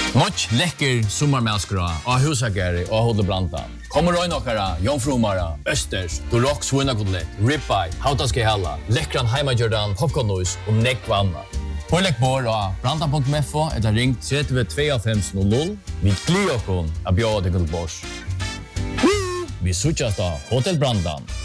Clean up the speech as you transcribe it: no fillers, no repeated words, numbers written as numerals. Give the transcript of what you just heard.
Nåt läcker sommarmälskra och husagare och Hotel Branda. Kommer röjna okkara, jomfrumara, östers, dorok svunakotlett, ribeye, hautaske halla, läckran heimajordan, popcornnois och nekvanna. Pålägg bor och branda.mfo eller ring 322500. Vi glir okon att bjöda till Guldbors. Vi sutjas då Hotel Brandan.